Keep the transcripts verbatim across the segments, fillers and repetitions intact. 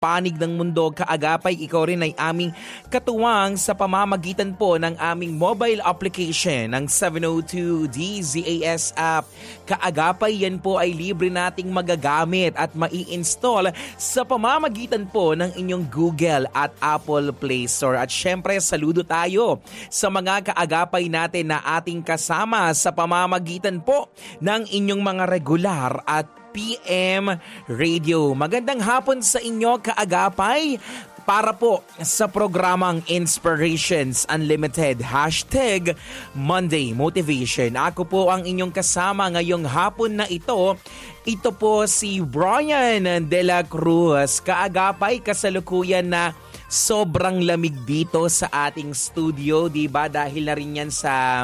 panig ng mundo. Kaagapay, ikaw rin ay aming katuwang sa pamamagitan po ng aming mobile application ng seven oh two D Z A S app. Kaagapay, yan po ay libre nating magagamit at mai-install sa pamamagitan po ng inyong Google at Apple Play Store. At syempre, saludo tayo sa mga kaagapay natin na ating kasama sa pamamagitan po ng inyong mga regular at P M Radio. Magandang hapon sa inyo, kaagapay, para po sa programang Inspirations Unlimited, hashtag Monday Motivation. Ako po ang inyong kasama ngayong hapon na ito. Ito po si Brian De La Cruz. Kaagapay, kasalukuyan na sobrang lamig dito sa ating studio, diba? Dahil na rin yan sa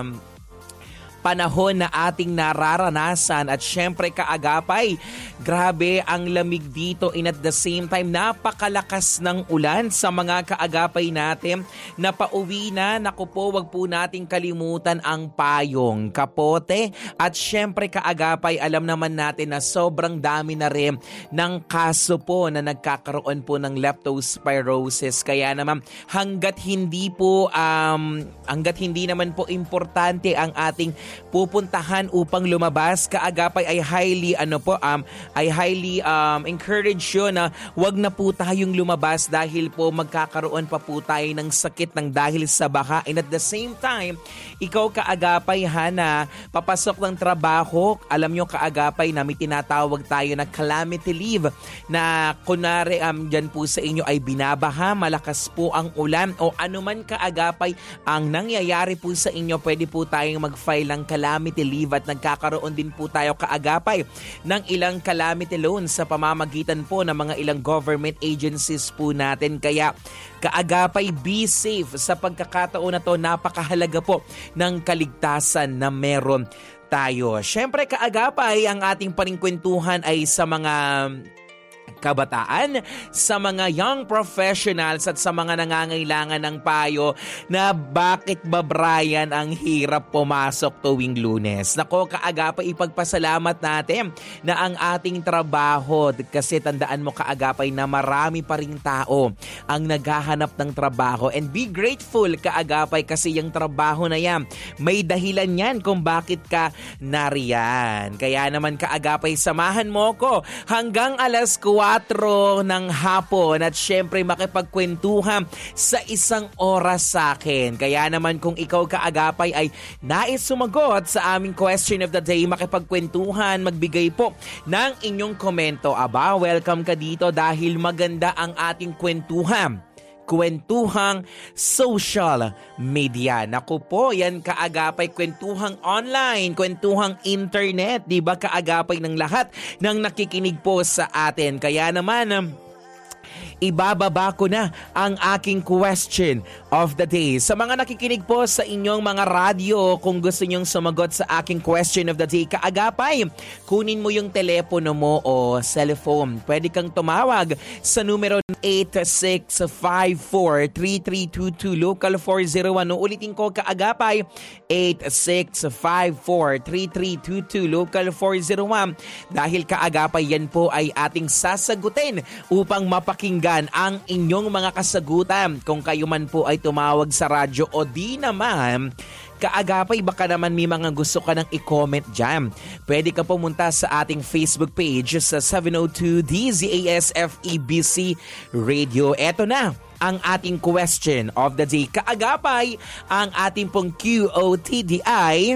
panahon na ating nararanasan. At syempre, kaagapay, grabe ang lamig dito, and at the same time napakalakas ng ulan sa mga kaagapay natin na pauwi na. Naku po, wag po nating kalimutan ang payong, kapote, at syempre, kaagapay, alam naman natin na sobrang dami na rin ng kaso po na nagkakaroon po ng leptospirosis. Kaya naman hanggat hindi po um, hanggat hindi naman po importante ang ating pupuntahan upang lumabas, kaagapay, ay highly ano po um ay highly um encourage yun na wag na po tayong lumabas dahil po magkakaroon pa po tayo ng sakit ng dahil sa baha. And at the same time, ikaw, kaagapay, hana papasok ng trabaho, alam nyo, kaagapay, na may tinatawag tayo na calamity leave, na kunwari um, dyan po sa inyo ay binabaha, malakas po ang ulan o anuman, kaagapay, ang nangyayari po sa inyo, pwede po tayong mag-file ng calamity leave at nagkakaroon din po tayo, kaagapay, ng ilang calamity loans sa pamamagitan po ng mga ilang government agencies po natin. Kaya kaagapay, be safe sa pagkakataon na to. Napakahalaga po ng kaligtasan na meron tayo. Syempre, kaagapay, ang ating paningkwentuhan ay sa mga kabataan, sa mga young professionals at sa mga nangangailangan ng payo na bakit ba, Brian, ang hirap pumasok tuwing Lunes. Nako, kaagapay, ipagpasalamat natin na ang ating trabaho, kasi tandaan mo, kaagapay, na marami pa ring tao ang naghahanap ng trabaho, and be grateful, kaagapay, kasi yung trabaho na yan, may dahilan yan kung bakit ka nariyan. Kaya naman, kaagapay, samahan mo ko hanggang alas kwatro ng hapon at syempre makipagkwentuhan sa isang oras sa akin. Kaya naman, kung ikaw, kaagapay, ay nais sumagot sa aming question of the day, makipagkwentuhan, magbigay po ng inyong komento, aba, welcome ka dito dahil maganda ang ating kwentuhan. Kwentuhang social media. Naku po, yan, kaagapay, kwentuhang online, kwentuhang internet, di ba, kaagapay, ng lahat ng nakikinig po sa atin. Kaya naman, ibababa ko na ang aking question of the day. Sa mga nakikinig po sa inyong mga radyo, kung gusto nyong sumagot sa aking question of the day, kaagapay, kunin mo yung telepono mo o cellphone. Pwede kang tumawag sa numero eight six five four, three three two two, local four zero one. Ulitin ko, kaagapay, eight six five four, three three two two, local four zero one. Dahil, kaagapay, yan po ay ating sasagutin upang mapakinggan ang inyong mga kasagutan. Kung kayo man po ay tumawag sa radyo o di naman, kaagapay, baka naman may mga gusto ka nang i-comment dyan. Pwede ka pumunta sa ating Facebook page sa seven oh two D Z A S F E B C Radio. Eto na ang ating question of the day. Kaagapay, ang ating pong Q O T D ay,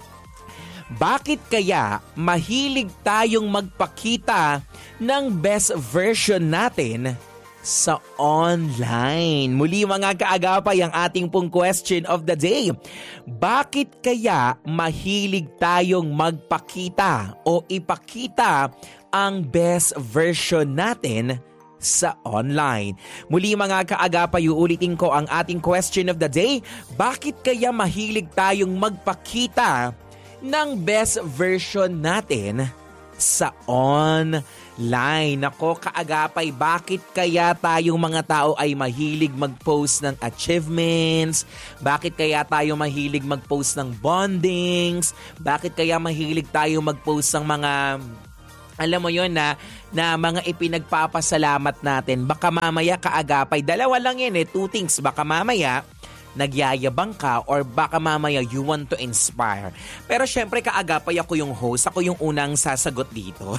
bakit kaya mahilig tayong magpakita ng best version natin sa online? Muli, mga kaagapay, ang ating pong question of the day. Bakit kaya mahilig tayong magpakita o ipakita ang best version natin sa online? Muli, mga kaagapay, uulitin ko ang ating question of the day. Bakit kaya mahilig tayong magpakita ng best version natin sa online? Nako, kaagapay, bakit kaya tayong mga tao ay mahilig mag-post ng achievements? Bakit kaya tayo mahilig mag-post ng bondings? Bakit kaya mahilig tayo mag-post ng mga alam mo yon na, na mga ipinagpapasalamat natin. Baka mamaya kaagapay, dalawa lang yan eh, two things. Baka mamaya nagyayabang ka or baka mamaya you want to inspire. Pero syempre kaagapay ako yung host, ako yung unang sasagot dito.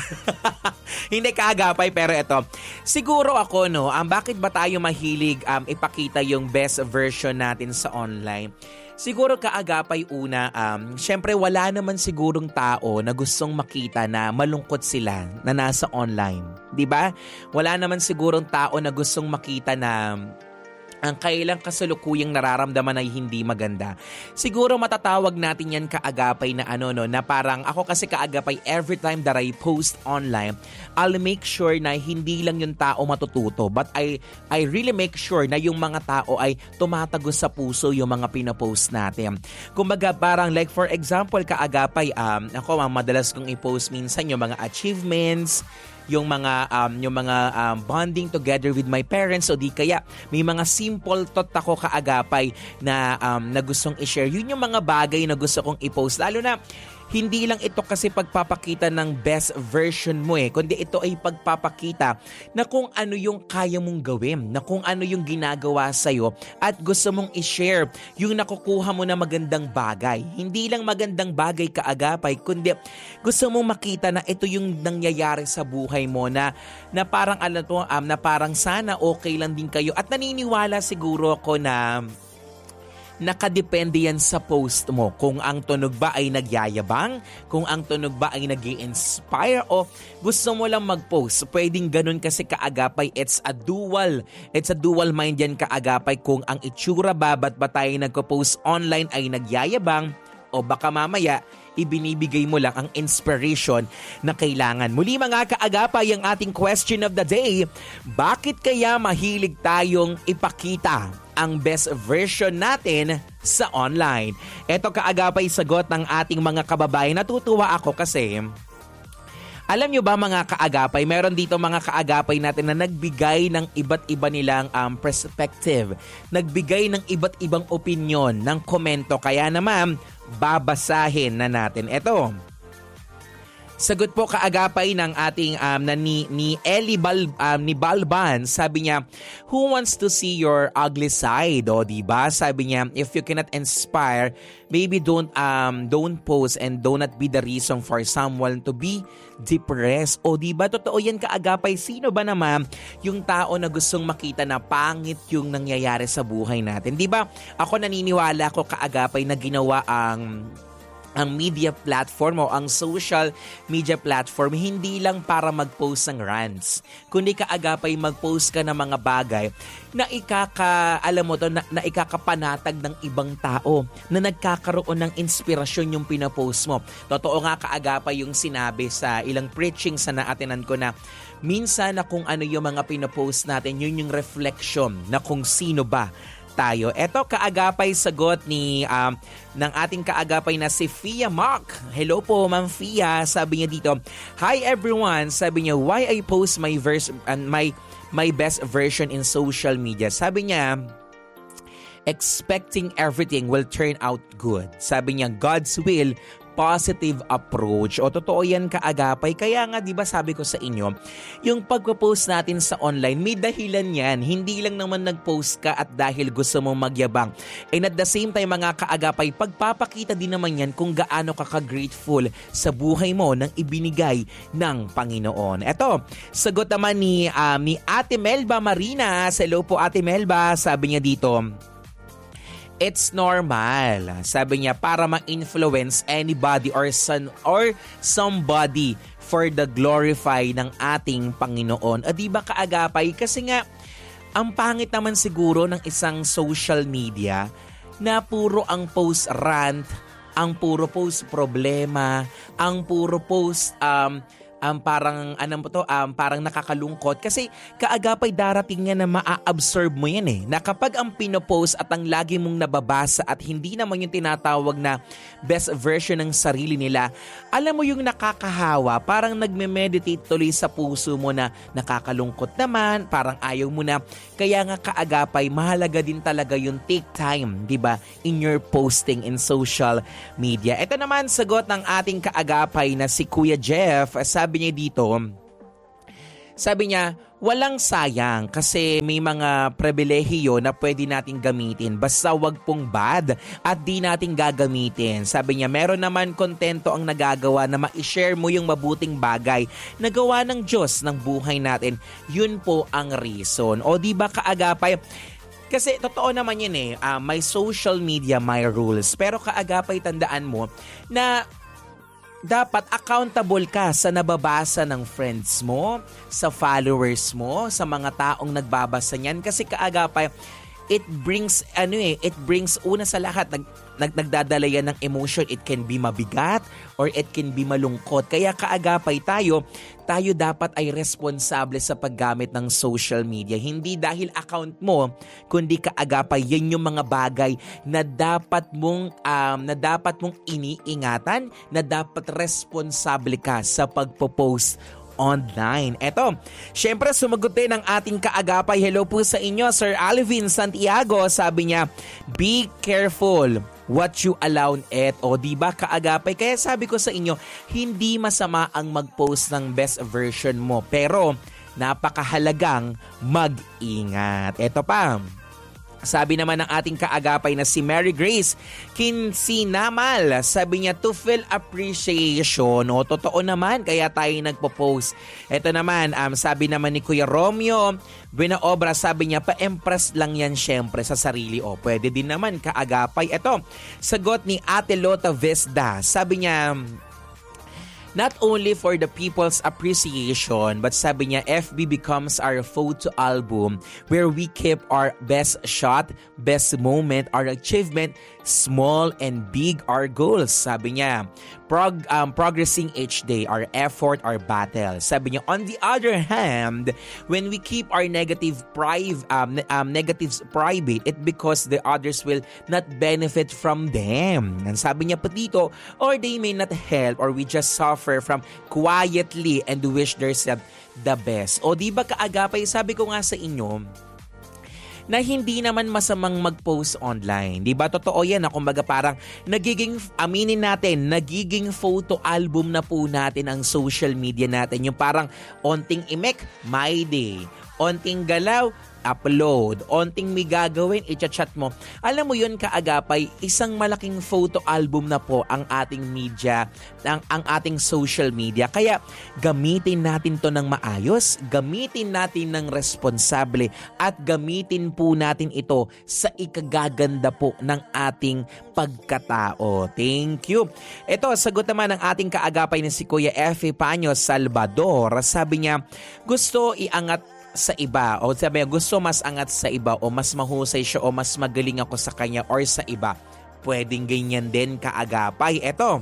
Hindi kaagapay pero ito. Siguro ako no, um, bakit ba tayo mahilig um, ipakita yung best version natin sa online? Siguro kaagapay una, um, syempre wala naman sigurong tao na gustong makita na malungkot sila na nasa online. 'Di ba? Wala naman sigurong tao na gustong makita na ang kailang kasalukuyang nararamdaman ay hindi maganda. Siguro matatawag natin yan kaagapay na ano no, na parang ako kasi kaagapay every time that I post online, I'll make sure na hindi lang yung tao matututo, but I I really make sure na yung mga tao ay tumatagos sa puso yung mga pinapost natin. Kumbaga parang like for example kaagapay, um, ako madalas kong i-post minsan yung mga achievements, yung mga um, yung mga um, bonding together with my parents o di kaya may mga simple thought ako kaagapay na um, na gustong i-share. Yun yung mga bagay na gusto kong i-post, lalo na hindi lang ito kasi pagpapakita ng best version mo eh, kundi ito ay pagpapakita na kung ano yung kaya mong gawin, na kung ano yung ginagawa sa'yo at gusto mong i-share yung nakukuha mo na magandang bagay. Hindi lang magandang bagay kaagapay, kundi gusto mong makita na ito yung nangyayari sa buhay mo na, na parang alam to, um, na parang sana okay lang din kayo. At naniniwala siguro ako na nakadepende yan sa post mo. Kung ang tunog ba ay nagyayabang, kung ang tunog ba ay nag-i-inspire o gusto mo lang mag-post. Pwedeng ganun kasi kaagapay. It's a dual. It's a dual mind yan kaagapay. Kung ang itsura ba, ba't ba tayo nagpo-post online ay nagyayabang o baka mamaya ibinibigay mo lang ang inspiration na kailangan. Muli mga kaagapay, ang ating question of the day, bakit kaya mahilig tayong ipakita ang best version natin sa online? Ito kaagapay sagot ng ating mga kababayan. Natutuwa ako kasi alam nyo ba mga kaagapay, meron dito mga kaagapay natin na nagbigay ng iba't iba nilang um, perspective. Nagbigay ng iba't ibang opinion, ng komento. Kaya naman, babasahin na natin. Ito. Sagot po kaagapay ng ating um, na ni, ni Ellie Bal, um, ni Balban. Sabi niya, who wants to see your ugly side? O diba? Sabi niya, if you cannot inspire, maybe don't um don't post and do not be the reason for someone to be depressed. O diba? Totoo yan kaagapay. Sino ba naman yung tao na gustong makita na pangit yung nangyayari sa buhay natin? Diba? Ako naniniwala ko kaagapay na ginawa ang ang media platform o ang social media platform hindi lang para mag-post ng rants, kundi kaagapay mag-post ka ng mga bagay na ikaka, alam mo to, na, na ikakapanatag ng ibang tao, na nagkakaroon ng inspirasyon yung pinapost mo. Totoo nga kaagapay yung sinabi sa ilang preachings na naatinan ko na minsan na kung ano yung mga pinapost natin, yun yung reflection na kung sino ba tayo. Ito kaagapay sagot ni um, ng ating kaagapay na si Fia Mark. Hello po Ma'am Fia. Sabi niya dito, hi everyone. Sabi niya, why I post my verse and my my best version in social media. Sabi niya, expecting everything will turn out good. Sabi niya, God's will, positive approach. O totoo yan kaagapay. Kaya nga, di ba sabi ko sa inyo, yung pagpo-post natin sa online, may dahilan yan. Hindi lang naman nag-post ka at dahil gusto mong magyabang. And at the same time, mga kaagapay, pagpapakita din naman yan kung gaano ka ka-grateful sa buhay mo nang ibinigay ng Panginoon. Eto, sagot naman ni, um, ni Ate Melba Marina. Hello po Ate Melba. Sabi niya dito, it's normal. Sabi niya, para ma-influence anybody or son or somebody for the glorify ng ating Panginoon. O di ba kaagapay? Kasi nga, ang pangit naman siguro ng isang social media na puro ang post rant, ang puro post problema, ang puro post um, um, parang ano po to, um, parang nakakalungkot kasi kaagapay darating niya na maa-absorb mo yan eh. Na kapag ang pinopost at ang lagi mong nababasa at hindi naman yung tinatawag na best version ng sarili nila, alam mo yung nakakahawa, parang nagme-meditate tuloy sa puso mo na nakakalungkot naman, parang ayaw mo na. Kaya nga kaagapay, mahalaga din talaga yung take time, di ba, in your posting in social media. Ito naman sagot ng ating kaagapay na si Kuya Jeff. Sabi sabi niya dito, sabi niya, walang sayang kasi may mga pribilehiyo na pwede nating gamitin basta wag pong bad at di nating gagamitin. Sabi niya, meron naman kontento ang nagagawa na ma-share mo yung mabuting bagay na gawa ng Diyos ng buhay natin. Yun po ang reason. O di ba kaagapay? Kasi totoo naman yun eh, uh, may social media, may rules. Pero kaagapay tandaan mo na dapat accountable ka sa nababasa ng friends mo, sa followers mo, sa mga taong nagbabasa niyan. Kasi kaagapay, it brings, ano eh, it brings una sa lahat, nag, nag, nagdadala yan ng emotion. It can be mabigat or it can be malungkot. Kaya kaagapay tayo, tayo dapat ay responsable sa paggamit ng social media. Hindi dahil account mo, kundi kaagapay, yan yung mga bagay na dapat mong, um, na dapat mong iniingatan, na dapat responsable ka sa pagpo-post online. Eto, syempre sumagot din ang ating kaagapay. Hello po sa inyo, Sir Alvin Santiago. Sabi niya, be careful what you allow it. O diba kaagapay? Kaya sabi ko sa inyo, hindi masama ang mag-post ng best version mo. Pero napakahalagang mag-ingat. Eto pa. Sabi naman ng ating kaagapay na si Mary Grace Kinsinamal, sabi niya, to feel appreciation. O, totoo naman, kaya tayo nagpo-post. Ito naman, um, sabi naman ni Kuya Romeo Buenaobra, sabi niya, pa-impress lang yan syempre sa sarili. O, pwede din naman kaagapay. Ito, sagot ni Ate Lota Vesda, sabi niya, not only for the people's appreciation, but sabi niya, F B becomes our photo album where we keep our best shot, best moment, our achievement, small and big our goals. Sabi niya, prog, um, progressing each day, our effort, our battle. Sabi niya, on the other hand, when we keep our negative priv, um, um, negatives private, it because the others will not benefit from them. And sabi niya pa dito, or they may not help, or we just suffer from quietly and wish themselves the best. O di ba kaagapay, sabi ko nga sa inyo, na hindi naman masamang mag-post online. Di ba? Totoo yan na kumbaga parang nagiging, aminin natin, nagiging photo album na po natin ang social media natin. Yung parang onting imek, my day. Onting galaw, upload. Onting may gagawin, i-chat mo. Alam mo yun kaagapay, isang malaking photo album na po ang ating media, ang, ang ating social media. Kaya gamitin natin to ng maayos, gamitin natin ng responsable, at gamitin po natin ito sa ikagaganda po ng ating pagkatao. Thank you. Ito, sagot naman ng ating kaagapay na si Kuya F. Panyo Salvador. Sabi niya, gusto iangat sa iba, o sabi niya, gusto mas angat sa iba, o mas mahusay siya, o mas magaling ako sa kanya or sa iba. Pwedeng ganyan din kaagapay. Eto,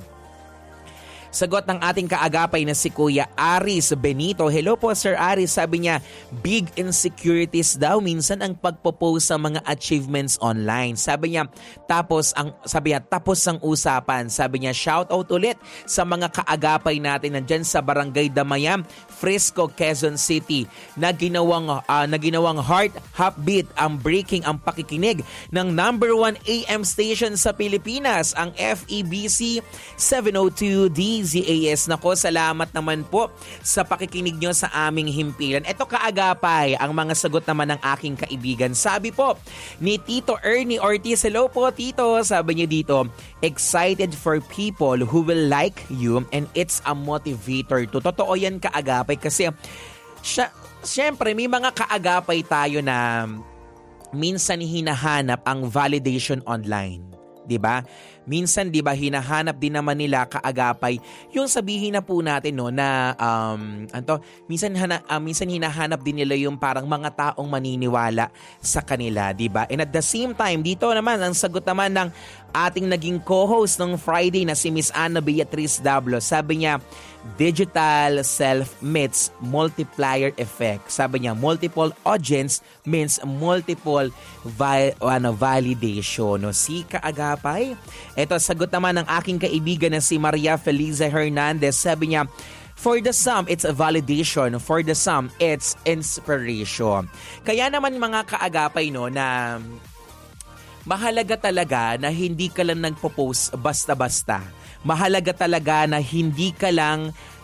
sagot ng ating kaagapay na si Kuya Aris Benito. Hello po Sir Aris, sabi niya, big insecurities daw minsan ang pagpo-post sa mga achievements online. Sabi niya, tapos ang sabi niya, tapos ang usapan. Sabi niya, shout out ulit sa mga kaagapay natin nandiyan sa Barangay Damayam, Frisco, Quezon City, na ginawang uh, na ginawang heart heartbeat ang breaking ang pakikinig ng number one A M station sa Pilipinas, ang F E B C seven oh two D Z A S. Nako, salamat naman po sa pakikinig nyo sa aming himpilan. Ito kaagapay, ang mga sagot naman ng aking kaibigan. Sabi po ni Tito Ernie Ortiz, hello po Tito, sabi niya dito, excited for people who will like you and it's a motivator to. Totoo yan kaagapay kasi siya, syempre may mga kaagapay tayo na minsan hinahanap ang validation online. 'Di ba? Minsan 'di ba hinahanap din naman nila kaagapay yung sabihin na po natin no na um anto minsan hana, uh, minsan hinahanap din nila yung parang mga taong maniniwala sa kanila, 'di ba? And at the same time dito naman ang sagot naman ng ating naging co-host ng Friday na si Miss Ana Beatriz Dablo. Sabi niya, digital self meets multiplier effect. Sabi niya, multiple audience means multiple vi- ano, validation. No? Si kaagapay. Ito, sagot naman ng aking kaibigan na si Maria Feliza Hernandez. Sabi niya, for the some, it's a validation. For the some, it's inspiration. Kaya naman mga kaagapay no na mahalaga talaga na hindi ka lang nagpo-post basta-basta. Mahalaga talaga na hindi ka lang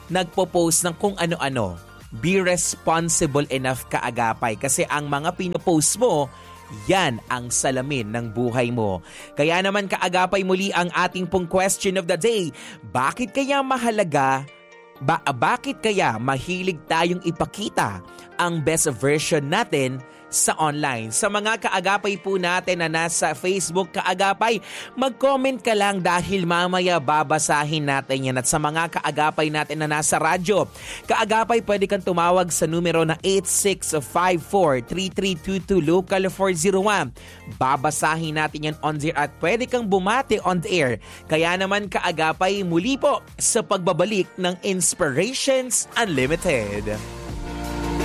nagpo-post ng kung ano-ano. Be responsible enough, kaagapay, kasi ang mga pinopost mo, yan ang salamin ng buhay mo. Kaya naman, kaagapay, muli ang ating pong question of the day. Bakit kaya mahalaga, ba, bakit kaya mahilig tayong ipakita ang best version natin sa online? Sa mga kaagapay po natin na nasa Facebook, kaagapay, mag-comment ka lang dahil mamaya babasahin natin yan. At sa mga kaagapay natin na nasa radyo, kaagapay, pwede kang tumawag sa numero na eight six five four, three three two two, local four zero one. Babasahin natin yan on the air at pwede kang bumati on the air. Kaya naman, kaagapay, muli po sa pagbabalik ng Inspirations Unlimited.